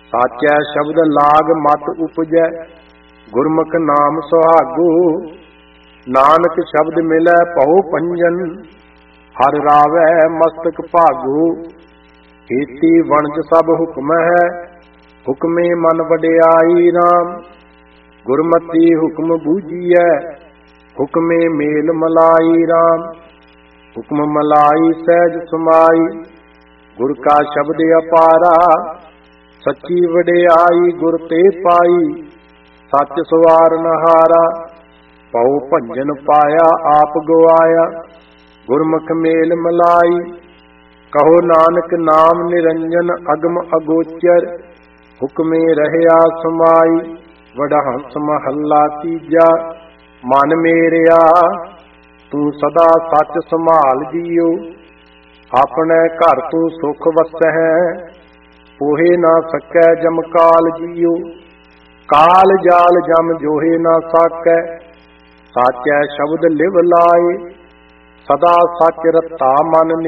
ਸਾਚੈ ਸ਼ਬਦ ਲਾਗ ਮਤ ਉਪਜੈ, ਗੁਰਮੁਖ ਨਾਮ ਸੁਹਾਗੋ। ਨਾਨਕ ਸ਼ਬਦ ਮਿਲੈ ਭਉ ਭੰਜਨ, ਹਰਿ ਰਾਵੈ ਮਸਤਕ ਭਾਗੋ। ਕੀਤੀ ਵਣਜ ਸਭ ਹੁਕਮ ਹੈ, ਹੁਕਮੇ ਮਨ ਵਡਿਆਈ ਰਾਮ। ਗੁਰਮਤਿ ਹੁਕਮ ਬੂਝੀਐ, ਹੁਕਮੇ ਮੇਲ ਮਲਾਈ ਰਾਮ। ਹੁਕਮ ਮਲਾਈ ਸਹਿਜ ਸਮਾਈ, ਗੁਰ ਕਾ ਸ਼ਬਦ ਅਪਾਰਾ। ਸੱਚੀ ਵਡਿਆਈ ਗੁਰ ਤੇ ਪਾਈ, ਸੱਚ ਸਵਾਰਨ ਹਾਰਾ। ਭਉ ਭੰਜਨ ਪਾਇਆ ਆਪ ਗਵਾਇਆ, ਗੁਰਮੁਖ ਮੇਲ ਮਲਾਈ। ਕਹੋ ਨਾਨਕ ਨਾਮ ਨਿਰੰਜਨ ਅਗਮ ਅਗੋਚਰ, ਹੁਕਮੇ ਰਹਿਆ ਸਮਾਈ। ਵਡਹੰਸ ਮਹੱਲਾ ਤੀਜਾ। ਮਨ ਮੇਰਿਆ ਤੂੰ ਸਦਾ ਸੱਚ ਸੰਭਾਲ ਜੀਓ, ਆਪਣੇ ਘਰ ਤੂੰ ਸੁਖ ਵਸਹਿ। ਪੋਹੇ ਨਾ ਸਕੈ ਜਮ ਕਾਲ ਜੀਓ, ਕਾਲ ਜਾਲ ਜਮ ਜੋਹੇ ਨਾ ਸਾਕੈ। ਸਾਚੈ ਸ਼ਬਦ ਲਿਵ ਲਾਏ, ਸਦਾ ਸੱਚ ਰਤਾ ਮਨ